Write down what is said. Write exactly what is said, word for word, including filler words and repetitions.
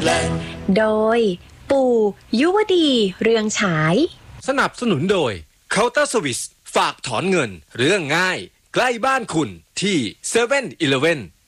แรงโดยปู่ยุวดีเรืองฉายสนับสนุนโดย Counter Service ฝากถอนเงินเรื่องง่ายใกล้บ้านคุณที่ เซเว่น อีเลฟเว่น